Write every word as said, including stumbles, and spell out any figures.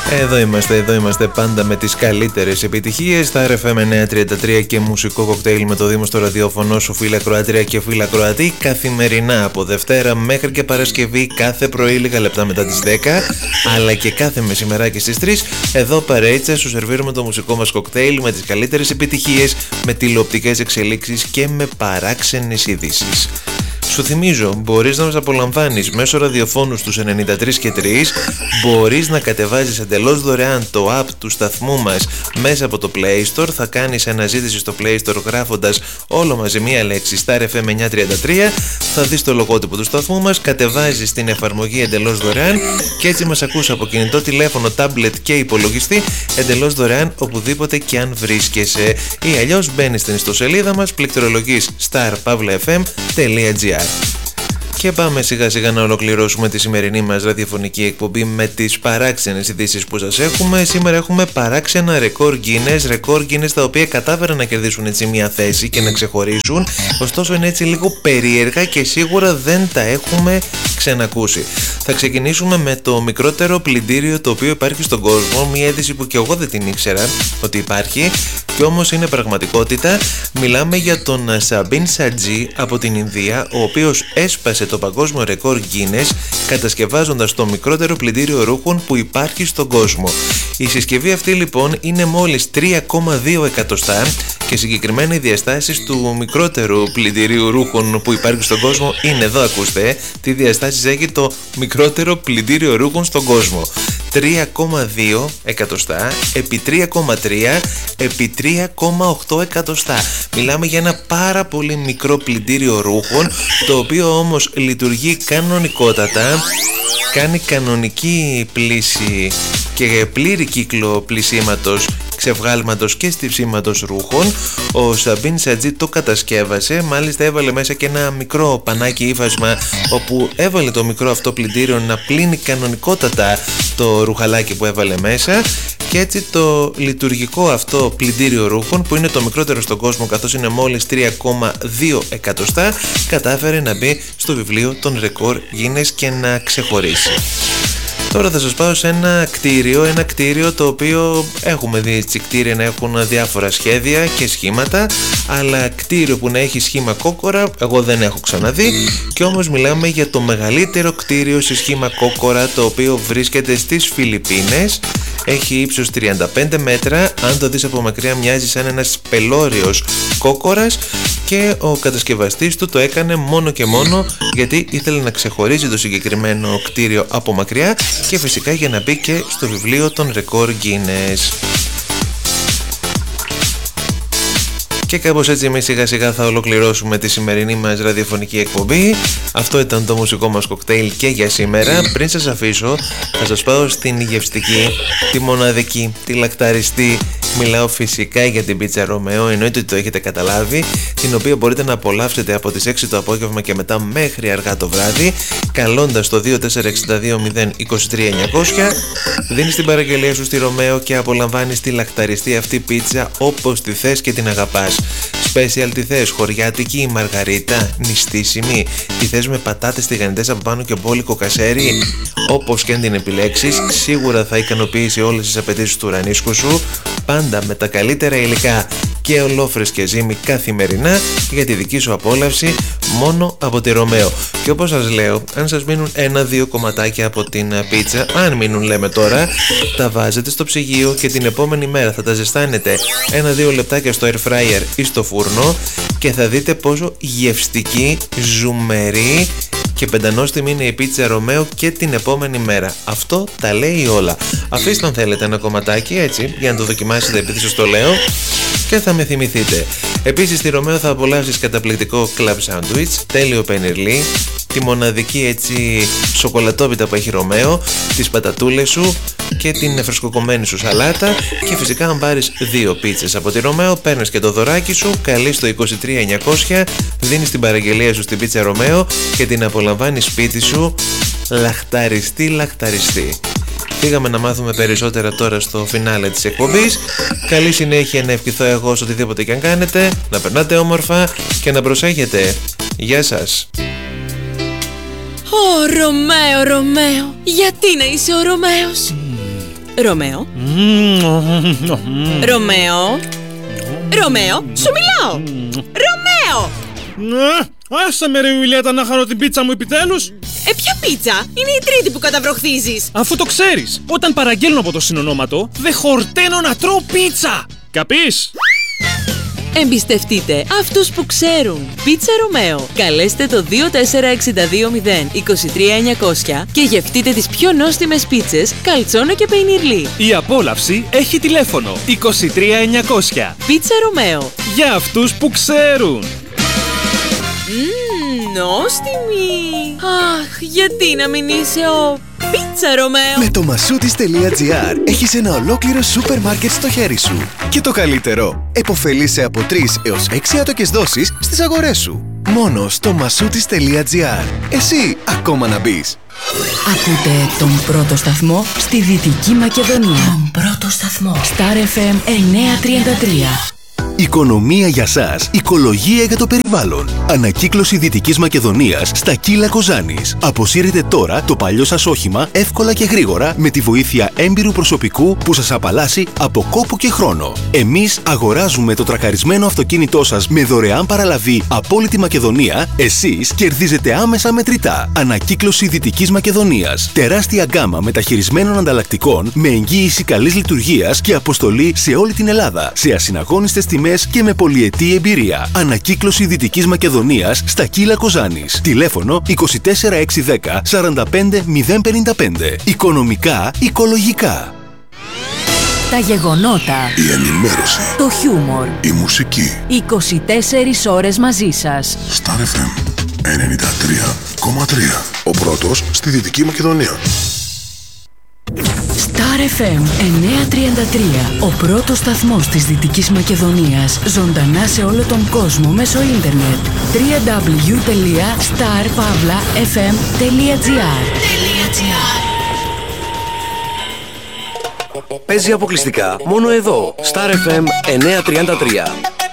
Εδώ είμαστε, εδώ είμαστε πάντα με τις καλύτερες επιτυχίες. Τα αρ εφ εμ εννιακόσια τριάντα τρία και μουσικό κοκτέιλ με το Δήμο στο ραδιόφωνο σου, φίλα Κροατρία και φίλα Κροατή. Καθημερινά από Δευτέρα μέχρι και Παρασκευή, κάθε πρωί λίγα λεπτά μετά τις δέκα, αλλά και κάθε μεσημεράκι στις τρεις. Εδώ παρέιτσα σου σερβίρουμε το μουσικό μας κοκτέιλ με τις καλύτερες επιτυχίες, με τηλεοπτικές εξελίξεις και με παράξενες ειδήσεις. Σου θυμίζω, μπορείς να μας απολαμβάνεις μέσω ραδιοφώνου στους ενενήντα τρία και τρία, μπορείς να κατεβάζεις εντελώς δωρεάν το app του σταθμού μας μέσα από το Play Store. Θα κάνεις αναζήτηση στο Play Store γράφοντας όλο μαζί μία λέξη Star εφ εμ εννιακόσια τριάντα τρία, θα δεις το λογότυπο του σταθμού μας, κατεβάζεις την εφαρμογή εντελώς δωρεάν και έτσι μας ακούς από κινητό τηλέφωνο, tablet και υπολογιστή εντελώς δωρεάν οπουδήποτε και αν βρίσκεσαι, ή αλλιώς μπαίνεις στην ιστοσελίδα μας, πληκτρολογείς star pavla f m τελεία g r. Και πάμε σιγά σιγά να ολοκληρώσουμε τη σημερινή μας ραδιοφωνική εκπομπή με τις παράξενες ειδήσεις που σας έχουμε. Σήμερα έχουμε παράξενα ρεκόρ Guinness, ρεκόρ Guinness τα οποία κατάφεραν να κερδίσουν έτσι μια θέση και να ξεχωρίσουν, ωστόσο είναι έτσι λίγο περίεργα και σίγουρα δεν τα έχουμε ξανακούσει. Θα ξεκινήσουμε με το μικρότερο πλυντήριο το οποίο υπάρχει στον κόσμο, μια είδηση που και εγώ δεν την ήξερα ότι υπάρχει και όμως είναι πραγματικότητα. Μιλάμε για τον Σαμπίν Σατζή από την Ινδία, ο οποίος έσπασε το παγκόσμιο ρεκόρ Guinness κατασκευάζοντας το μικρότερο πλυντήριο ρούχων που υπάρχει στον κόσμο. Η συσκευή αυτή λοιπόν είναι μόλις τρία κόμμα δύο εκατοστά και συγκεκριμένα οι διαστάσεις του μικρότερου πλυντηρίου ρούχων που υπάρχει στον κόσμο είναι, εδώ ακούστε, τι διαστάσεις έχει το μικρότερο πλυντήριο ρούχων στον κόσμο. τρία κόμμα δύο εκατοστά επί τρία κόμμα τρία επί τρία κόμμα οκτώ εκατοστά. Μιλάμε για ένα πάρα πολύ μικρό πλυντήριο ρούχων, το οποίο όμως λειτουργεί κανονικότατα, κάνει κανονική πλύση και πλήρη κύκλο πλυσίματος, ξεβγάλματος και στυψίματος ρούχων. Ο Σαμπίν Σατζή το κατασκεύασε, μάλιστα έβαλε μέσα και ένα μικρό πανάκι ύφασμα όπου έβαλε το μικρό αυτό πλυντήριο να πλύνει κανονικότατα το ρουχαλάκι που έβαλε μέσα και έτσι το λειτουργικό αυτό πλυντήριο ρούχων, που είναι το μικρότερο στον κόσμο καθώς είναι μόλις τρία κόμμα δύο εκατοστά, κατάφερε να μπει στο βιβλίο των ρεκόρ Guinness και να ξεχωρίσει. Τώρα θα σας πάω σε ένα κτίριο, ένα κτίριο το οποίο έχουμε δει έτσι κτίρια να έχουν διάφορα σχέδια και σχήματα, αλλά κτίριο που να έχει σχήμα κόκορα εγώ δεν έχω ξαναδεί, και όμως μιλάμε για το μεγαλύτερο κτίριο σε σχήμα κόκορα, το οποίο βρίσκεται στις Φιλιππίνες. Έχει ύψος τριάντα πέντε μέτρα, αν το δεις από μακριά μοιάζει σαν ένας πελώριος κόκορας, και ο κατασκευαστής του το έκανε μόνο και μόνο γιατί ήθελε να ξεχωρίζει το συγκεκριμένο κτίριο από μακριά και φυσικά για να μπει και στο βιβλίο των ρεκόρ Guinness. Και κάπως έτσι εμείς σιγά σιγά θα ολοκληρώσουμε τη σημερινή μας ραδιοφωνική εκπομπή. Αυτό ήταν το μουσικό μας κοκτέιλ και για σήμερα. Πριν σας αφήσω θα σας πάω στην γευστική, τη μοναδική, τη λακταριστή. Μιλάω φυσικά για την πίτσα Ρωμαίο, εννοείται ότι το έχετε καταλάβει, την οποία μπορείτε να απολαύσετε από τις έξι το απόγευμα και μετά μέχρι αργά το βράδυ, καλώντας το δύο τέσσερα έξι δύο μηδέν δύο τρία εννιακόσια. Δίνεις την παραγγελία σου στη Ρωμαίο και απολαμβάνεις τη λακταριστή αυτή πίτσα όπως τη θες και την αγαπάς. Special τι θες, χωριάτικη, μαργαρίτα, νηστίσιμη, τι θες με πατάτες τηγανιτές από πάνω και μπόλικο κασέρι, όπως και αν την επιλέξεις, σίγουρα θα ικανοποιήσει όλες τις απαιτήσεις του ουρανίσκου σου, πάντα με τα καλύτερα υλικά και ολόφρες και ζύμη καθημερινά για τη δική σου απόλαυση μόνο από τη Ρωμαίο. Και όπως σας λέω, αν σας μείνουν ένα-δύο κομματάκια από την πίτσα, αν μείνουν λέμε τώρα, τα βάζετε στο ψυγείο και την επόμενη μέρα θα τα ζεστάνετε ένα-δύο λεπτάκια στο air fryer ή στο φούρνο και θα δείτε πόσο γευστική, ζουμερή και πεντανόστιμη είναι η πίτσα Ρωμαίο και την επόμενη μέρα. Αυτό τα λέει όλα. Αφήστε αν θέλετε ένα κομματάκι έτσι για να το δοκιμάσετε επειδή σας το λέω και θα με θυμηθείτε. Επίσης στη Ρωμαίο θα απολαύσεις καταπληκτικό club sandwich, τέλειο πενιρλί, τη μοναδική έτσι σοκολατόπιτα που έχει Ρωμαίο, τις πατατούλες σου και την φρεσκοκομμένη σου σαλάτα, και φυσικά αν πάρεις δύο πίτσες από τη Ρωμαίο παίρνεις και το δωράκι σου, καλείς στο είκοσι τρία εννιακόσια, δίνεις την παραγγελία σου στην πίτσα Ρωμαίο και την απολαμβάνεις σπίτι σου λαχταριστή λαχταριστή. Πήγαμε να μάθουμε περισσότερα τώρα στο φινάλε της εκπομπής. Καλή συνέχεια να ευχηθώ εγώ σε οτιδήποτε και αν κάνετε, να περνάτε όμορφα και να προσέχετε. Γεια σας. Ω Ρωμαίο, Ρωμαίο, γιατί να είσαι ο Ρωμαίος? Ρωμαίο. Ρωμαίο. Ρωμαίο, σου μιλάω. Ρωμαίο. Άσε με ρε Ιουλιέτα να χαρώ την πίτσα μου επιτέλους. Ε, ποια πίτσα? Είναι η τρίτη που καταβροχθίζεις. Αφού το ξέρεις, όταν παραγγέλνω από το συνονόματο, δεν χορταίνω να τρώω πίτσα. Καπείς? Εμπιστευτείτε αυτούς που ξέρουν. Πίτσα Ρωμαίο. Καλέστε το δύο τέσσερα έξι δύο μηδέν είκοσι τρία εννιακόσια και γευτείτε τις πιο νόστιμες πίτσες Καλτσόνο και Πεϊνιρλί. Η απόλαυση έχει τηλέφωνο είκοσι τρία εννιακόσια. Πίτσα Ρωμαίο. Για αυτούς που ξέρουν. Μμμ, νόστιμη. Αχ, γιατί να μην είσαι ο Πίτσα Ρωμαίο. Με το μασούτις τελεία τζι άρ έχεις ένα ολόκληρο σούπερ μάρκετ στο χέρι σου. Και το καλύτερο, επωφελείσαι από τρεις έως έξι άτοκες δόσεις στις αγορές σου. Μόνο στο μασούτις τελεία τζι άρ. Εσύ ακόμα να μπεις. Ακούτε τον πρώτο σταθμό στη Δυτική Μακεδονία. Τον πρώτο σταθμό. Star εφ εμ εννιακόσια τριάντα τρία. Οικονομία για σας, οικολογία για το περιβάλλον. Ανακύκλωση Δυτικής Μακεδονίας στα Κύλα Κοζάνης. Αποσύρετε τώρα το παλιό σας όχημα εύκολα και γρήγορα με τη βοήθεια έμπειρου προσωπικού που σας απαλλάσσει από κόπο και χρόνο. Εμείς αγοράζουμε το τρακαρισμένο αυτοκίνητό σας με δωρεάν παραλαβή από όλη τη Μακεδονία. Εσείς κερδίζετε άμεσα μετρητά. Ανακύκλωση Δυτικής Μακεδονίας. Τεράστια γκάμα μεταχειρισμένων ανταλλακτικών με εγγύηση καλής λειτουργίας και αποστολή σε όλη την Ελλάδα. Σε ασυναγώνιστες τιμές και με πολυετή εμπειρία. Ανακύκλωση Δυτικής Μακεδονίας στα Κύλα Κοζάνης. Τηλέφωνο είκοσι τέσσερα εξακόσια δέκα σαράντα πέντε μηδέν πενήντα πέντε. Οικονομικά, οικολογικά. Τα γεγονότα. Η ενημέρωση. Το χιούμορ. Η μουσική. είκοσι τέσσερις ώρες μαζί σας. Star εφ εμ ενενήντα τρία κόμμα τρία. Ο πρώτος στη Δυτική Μακεδονία. Star εφ εμ εννιακόσια τριάντα τρία. Ο πρώτος σταθμός της Δυτικής Μακεδονίας. Ζωντανά σε όλο τον κόσμο μέσω ίντερνετ. double-u double-u double-u τελεία star pavla f m τελεία g r. Παίζει αποκλειστικά μόνο εδώ. Star εφ εμ εννιακόσια τριάντα τρία.